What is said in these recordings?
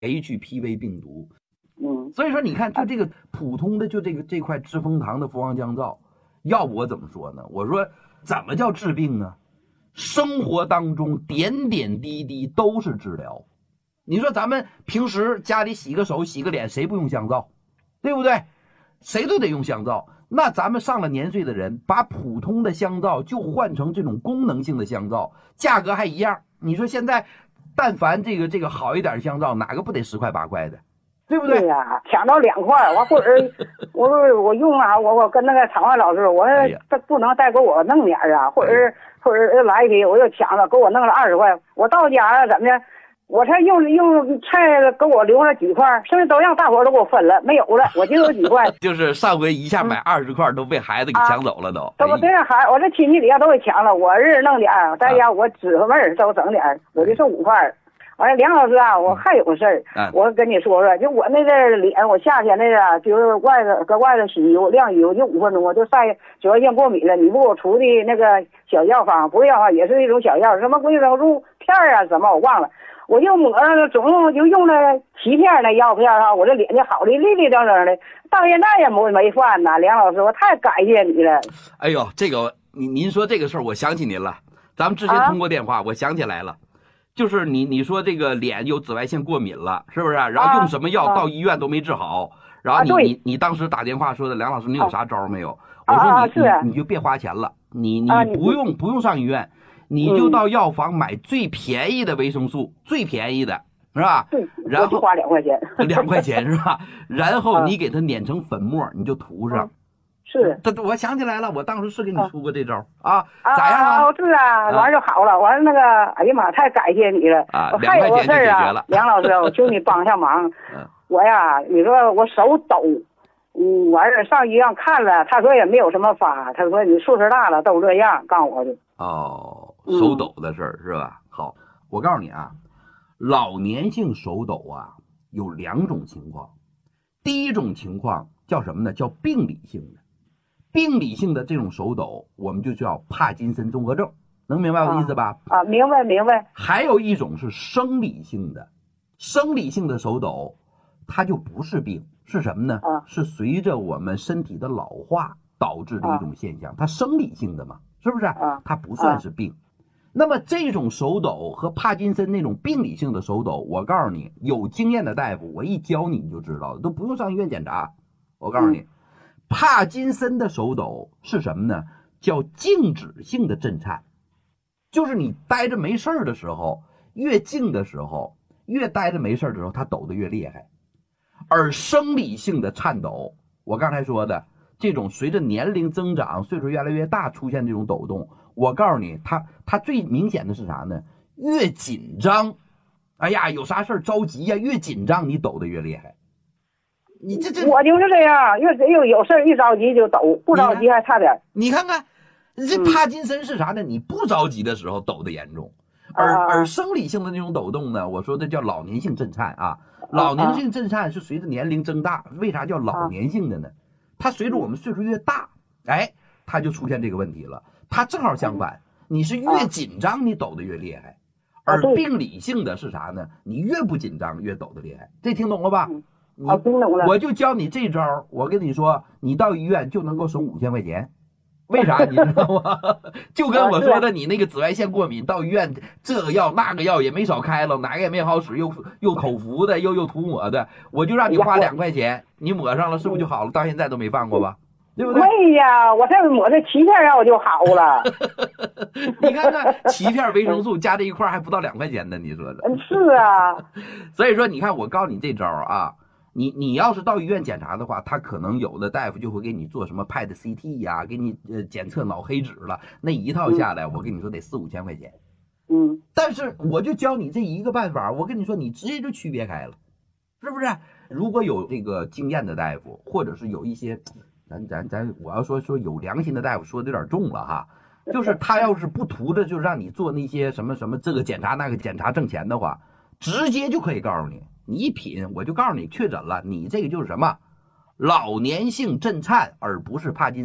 HPV 病毒。所以说你看，就这个普通的就这块知蜂糖的氟磺降皂，要不我怎么说呢？我说怎么叫治病呢？生活当中点点滴滴都是治疗。你说咱们平时家里洗个手洗个脸，谁不用香皂？对不对？谁都得用香皂。那咱们上了年岁的人，把普通的香皂就换成这种功能性的香皂，价格还一样。你说现在但凡这个好一点的香皂，哪个不得10块8块的？对不对？ 对呀，抢到2块，完或者我用啊，我跟那个厂外老师，我说这不能再给我弄点啊，或者来一批，我又抢了，给我弄了20块，我到家了怎么的？我才用菜给我留了几块，剩下都让大伙都给我分了，没有了，我就有几块。 就是上回一下买20块都被孩子给抢走了都。 我这孩我这亲戚里下都给抢了，我儿子弄点，在家我指头妹都整点，我就剩5块。完了，梁老师啊，我还有个事儿，我跟你说说，就我那个脸，我夏天那个就是外头洗油晾油就5分钟，我就晒紫外线过敏了。你不给我出的那个小药方，不是药方，也是一种小药，什么维生素片啊，什么我忘了，我就抹上，总共就用了7片那药片啊，我这脸就好的立立正正的，到现在也没犯呐。梁老师，我太感谢你了。 哎呦，这个您说这个事儿，我想起您了，咱们之前通过电话，我想起来了。就是你说这个脸有紫外线过敏了，是不是？然后用什么药到医院都没治好，然后你当时打电话说的，梁老师你有啥招没有？我说你就别花钱了，你不用上医院，你就到药房买最便宜的维生素，最便宜的是吧？ 对， 然后花2块钱 ，2块钱是吧？然后你给它碾成粉末，你就涂上。 是， 我想起来了，我当时是给你出过这招啊，咋样啊？ 是啊，完就好了。完了那个，哎呀妈，太感谢你了啊！ 还有个事儿啊， 梁老师，我求你帮下忙。我呀，你说我手抖，完事上医院看了，他说也没有什么法，他说你岁数大了都这样，告诉我的。 哦，手抖的事儿是吧？好，我告诉你啊，老年性手抖啊有2种情况，第一种情况叫什么呢？叫病理性的。病理性的这种手抖，我们就叫帕金森综合症，能明白我的意思吧？ 明白。 还有一种是生理性的，生理性的手抖，它就不是病，是什么呢？是随着我们身体的老化导致的一种现象，它生理性的嘛，是不是？它不算是病。那么这种手抖和帕金森那种病理性的手抖，我告诉你，有经验的大夫，我一教你就知道了，都不用上医院检查。我告诉你。帕金森的手抖是什么呢？叫静止性的震颤，就是你待着没事的时候，越静的时候，越待着没事的时候，它抖得越厉害。而生理性的颤抖，我刚才说的这种随着年龄增长，岁数越来越大出现这种抖动，我告诉你，它最明显的是啥呢？越紧张，哎呀，有啥事着急呀，越紧张你抖得越厉害。你这我就是这样，有事一着急就抖，不着急还差点。 你看看，这帕金森是啥呢？你不着急的时候抖得严重，而生理性的那种抖动呢，我说的叫老年性震颤啊。老年性震颤是随着年龄增大，为啥叫老年性的呢？它随着我们岁数越大，哎，它就出现这个问题了。它正好相反，你是越紧张你抖得越厉害，而病理性的是啥呢？你越不紧张越抖得厉害。这听懂了吧？我就教你这招，我跟你说，你到医院就能够省5000块钱，为啥你知道吗？就跟我说的，你那个紫外线过敏，到医院这个药那个药也没少开了，哪个也没好使，又口服的，又涂抹的，我就让你花2块钱，你抹上了是不是就好了？到现在都没犯过吧？对不对？ 对呀，我这抹这7片药就好了。 你看看7片维生素加在一块还不到2块钱呢，你说的？ 是啊。 所以说，你看我告诉你这招啊。你要是到医院检查的话，他可能有的大夫就会给你做什么 PET CT 呀，给你检测脑黑质了，那一套下来，我跟你说得4、5千块钱。但是我就教你这一个办法，我跟你说，你直接就区别开了，是不是？如果有这个经验的大夫，或者是有一些，我要说有良心的大夫，说的有点重了哈，就是他要是不图着就让你做那些什么这个检查那个检查挣钱的话，直接就可以告诉你。你一品，我就告诉你确诊了，你这个就是什么老年性震颤，而不是帕金森。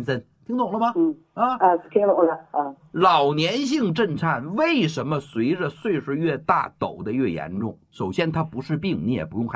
听懂了吗？ 听懂了啊。 老年性震颤为什么随着岁数越大抖得越严重？首先它不是病，你也不用害怕。